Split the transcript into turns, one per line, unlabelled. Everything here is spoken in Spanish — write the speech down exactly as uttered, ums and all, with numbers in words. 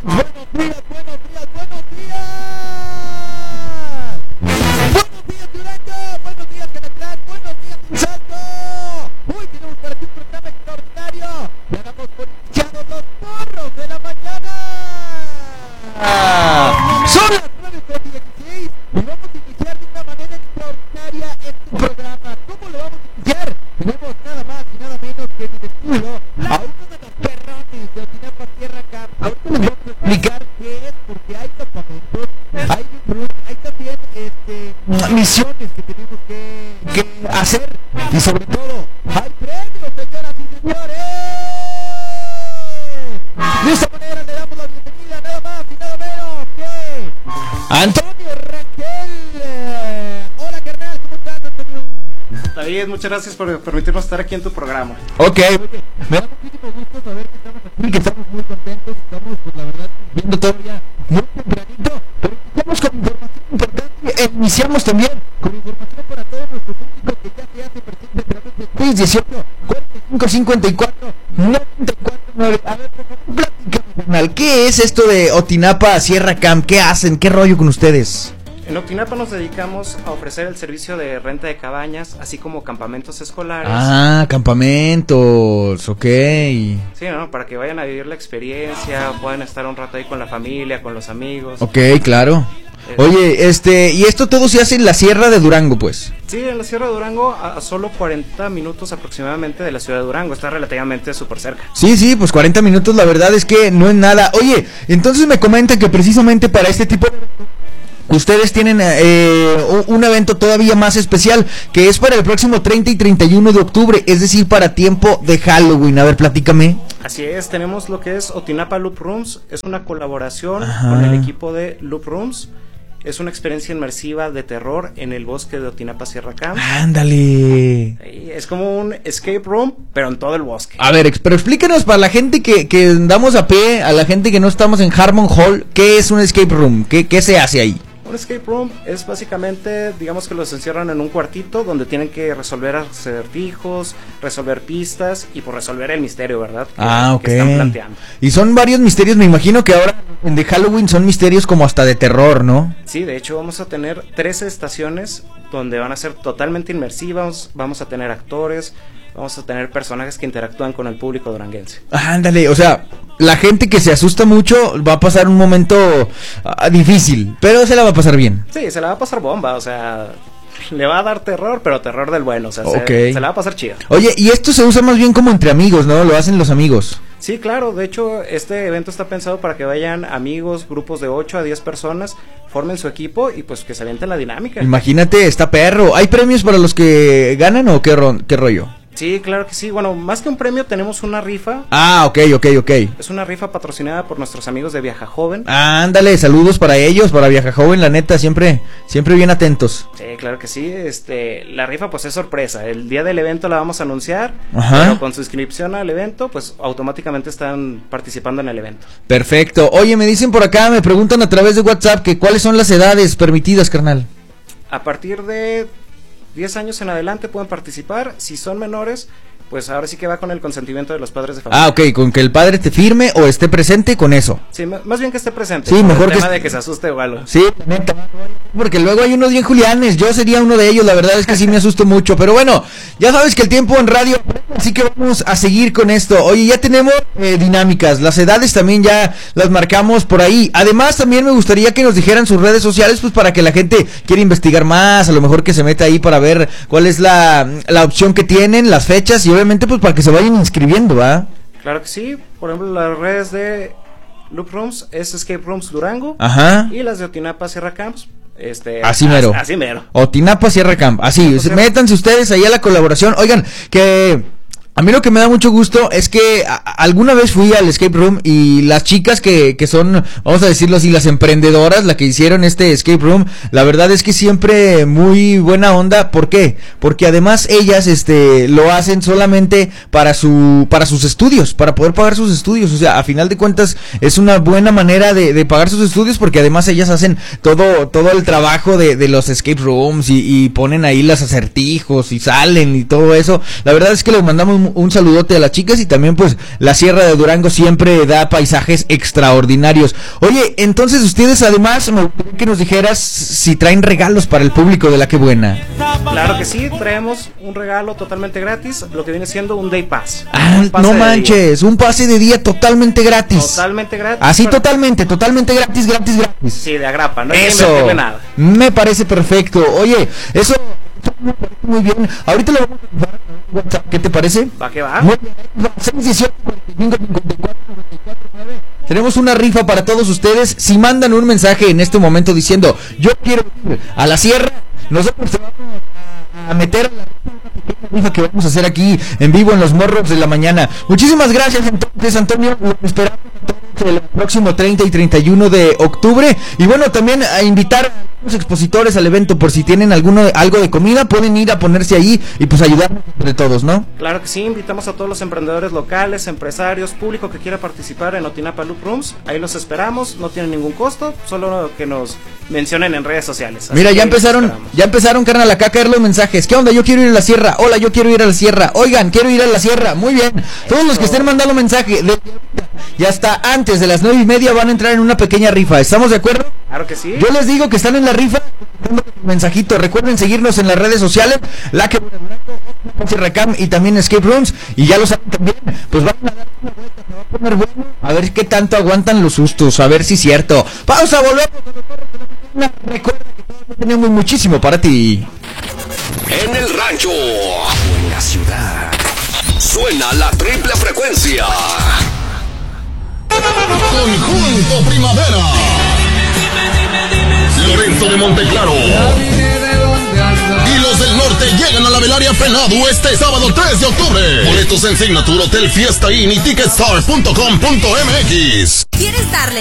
buenos días, buenos días, buenos días. Buenos días, Durango, buenos días, Canatlán, buenos días, Salto. Hoy tenemos para ti un programa extraordinario. Y hagamos por iniciados los porros de la mañana. Son las nueve con dieciséis y vamos a iniciar de una manera extraordinaria este programa. ¿Cómo lo vamos a iniciar? Tenemos nada más y nada menos que en el estudio a uno de los perrones de Otinapa Sierra Camp. Ahorita les vamos a explicar qué es, porque hay campamentos, hay, hay también este, misiones que tenemos que, que hacer y sobre todo hay premios, señoras y señores. De esta manera le damos la bienvenida nada más y nada menos que Antonio Rangel. Hola, carnal, ¿cómo estás, Antonio?
David, muchas gracias por permitirnos estar aquí en tu programa.
Ok, me da muchísimo gusto saber que estamos aquí, que estamos muy contentos, estamos, pues la verdad, viendo todavía muy tempranito, pero iniciamos con información importante, e iniciamos también con información para todos nuestros públicos que ya se hace presente a través de seis dieciocho, cuarenta y cinco, cincuenta y cuatro, noventa y cuatro, nueve. A ver, por favor, platícame, carnal, ¿qué es esto de Otinapa Sierra Camp? ¿Qué hacen? ¿Qué rollo con ustedes?
En Otinapa nos dedicamos a ofrecer el servicio de renta de cabañas, así como campamentos escolares.
Ah, campamentos, ok.
Sí, ¿no? Para que vayan a vivir la experiencia, puedan estar un rato ahí con la familia, con los amigos.
Ok, claro. Eh, Oye, este, y esto todo se hace en la Sierra de Durango, pues.
Sí, en la Sierra de Durango, a, a solo cuarenta minutos aproximadamente de la ciudad de Durango, está relativamente súper cerca.
Sí, sí, pues cuarenta minutos, la verdad es que no es nada. Oye, entonces me comentan que precisamente para este tipo de... ustedes tienen eh, un evento todavía más especial, que es para el próximo treinta y treinta y uno de octubre, es decir, para tiempo de Halloween. A ver, platícame.
Así es, tenemos lo que es Otinapa Loop Rooms, es una colaboración Ajá. con el equipo de Loop Rooms. Es una experiencia inmersiva de terror en el bosque de Otinapa Sierra Camp.
¡Ándale!
Es como un escape room, pero en todo el bosque.
A ver, pero explícanos para la gente que, que damos a pie, a la gente que no estamos en Harmon Hall, ¿qué es un escape room? ¿Qué, qué se hace ahí?
Un escape room es básicamente, digamos que los encierran en un cuartito donde tienen que resolver acertijos, resolver pistas y por resolver el misterio, ¿verdad? Que,
ah, ok.
Que están planteando.
Y son varios misterios, me imagino que ahora en de Halloween son misterios como hasta de terror, ¿no?
Sí, de hecho vamos a tener trece estaciones donde van a ser totalmente inmersivas, vamos a tener actores, vamos a tener personajes que interactúan con el público duranguense.
Ándale, o sea, la gente que se asusta mucho va a pasar un momento uh, difícil, pero se la va a pasar bien.
Sí, se la va a pasar bomba, o sea, le va a dar terror, pero terror del bueno, o sea,
okay.
se, se la va a pasar chida.
Oye, y esto se usa más bien como entre amigos, ¿no? Lo hacen los amigos.
Sí, claro, de hecho, este evento está pensado para que vayan amigos, grupos de ocho a diez personas, formen su equipo y pues que se avienten la dinámica.
Imagínate, está perro. ¿Hay premios para los que ganan o qué, ro- qué rollo?
Sí, claro que sí. Bueno, más que un premio tenemos una rifa.
Ah, ok, ok, ok.
Es una rifa patrocinada por nuestros amigos de Viaja Joven.
Ah, ándale, saludos para ellos, para Viaja Joven, la neta, siempre, siempre bien atentos.
Sí, claro que sí. Este, la rifa pues es sorpresa. El día del evento la vamos a anunciar.
Ajá.
Pero con su inscripción al evento, pues automáticamente están participando en el evento.
Perfecto. Oye, me dicen por acá, me preguntan a través de WhatsApp que cuáles son las edades permitidas, carnal.
A partir de diez años en adelante pueden participar. Si son menores, pues ahora sí que va con el consentimiento de los padres de familia.
Ah, ok, con que el padre te firme o esté presente con eso.
Sí, más bien que esté presente.
Sí, mejor
el
que
tema
est-
de que se asuste o algo.
Sí, neta, porque luego hay unos bien julianes, yo sería uno de ellos, la verdad es que sí me asusto mucho, pero bueno, ya sabes que el tiempo en radio, así que vamos a seguir con esto. Oye, ya tenemos eh, dinámicas, las edades también ya las marcamos por ahí. Además, también me gustaría que nos dijeran sus redes sociales, pues para que la gente quiera investigar más, a lo mejor que se meta ahí para ver cuál es la, la opción que tienen, las fechas y obviamente pues para que se vayan inscribiendo, ¿va?
Claro que sí, por ejemplo las redes de Loop Rooms es Escape Rooms Durango.
Ajá.
Y las de Otinapa Sierra Camps, este,
así mero.
Así mero.
Otinapa Sierra Camp, así,
Otinapa, Sierra.
Métanse ustedes ahí a la colaboración. Oigan, que a mí lo que me da mucho gusto es que a, alguna vez fui al escape room y las chicas que, que son, vamos a decirlo así, las emprendedoras, la que hicieron este escape room, la verdad es que siempre muy buena onda. ¿Por qué? Porque además ellas este lo hacen solamente para su para sus estudios, para poder pagar sus estudios. O sea, a final de cuentas es una buena manera de, de pagar sus estudios, porque además ellas hacen todo todo el trabajo de, de los escape rooms y, y ponen ahí los acertijos y salen y todo eso. La verdad es que les mandamos un, un saludote a las chicas y también pues la Sierra de Durango siempre da paisajes extraordinarios. Oye, entonces ustedes además me gustaría que nos dijeras si traen regalos para el público de La Que Buena.
Claro que sí, traemos un regalo totalmente gratis, lo que viene siendo un Day Pass.
Ah, no manches, un pase de día totalmente gratis.
Totalmente gratis.
Así pero... totalmente, totalmente gratis, gratis, gratis.
Sí, de agrapa, no hay
eso,
que invertirle nada.
Me parece perfecto. Oye, eso me parece muy bien. Ahorita lo vamos a WhatsApp, ¿qué te parece?
Va que va.
seis dieciocho cuarenta y cinco cincuenta y cuatro noventa y cuatro nueve. Tenemos una rifa para todos ustedes. Si mandan un mensaje en este momento diciendo yo quiero ir a la sierra, nosotros te vamos a meter a la rifa que vamos a hacer aquí en vivo en Los Morros de la Mañana. Muchísimas gracias entonces, Antonio. Lo esperamos el próximo treinta y treinta y uno de octubre. Y bueno, también a invitar a los expositores al evento, por si tienen alguno algo de comida, pueden ir a ponerse ahí y pues ayudarnos entre todos, ¿no?
Claro que sí, invitamos a todos los emprendedores locales, empresarios, público que quiera participar en Otinapa Loop Rooms. Ahí los esperamos, no tienen ningún costo, solo que nos mencionen en redes sociales. Así
Mira, ya empezaron, ya empezaron, carnal, acá a caer los mensajes. ¿Qué onda? Yo quiero ir a la sierra. Hola, yo quiero ir a la sierra. Oigan, quiero ir a la sierra. Muy bien. Todos los que estén mandando mensaje de... y hasta antes de las nueve y media van a entrar en una pequeña rifa. ¿Estamos de acuerdo?
Claro que sí.
Yo les digo que están en la rifa. Mensajito. Recuerden seguirnos en las redes sociales. La Que Recam y también Escape Rooms. Y ya lo saben también. Pues van a dar una vuelta. Se va a poner bueno. A ver qué tanto aguantan los sustos. A ver si es cierto. Pausa, volvemos. Recuerda que todavía tenemos muchísimo para ti.
En el rancho o en la ciudad suena la triple frecuencia. Conjunto Primavera. Lorenzo de Monteclaro y los del norte llegan a la Velaria Penado este sábado tres de octubre. Boletos en Signature Hotel Fiesta Inn y Ticketstar punto com punto m x.
¿Quieres darle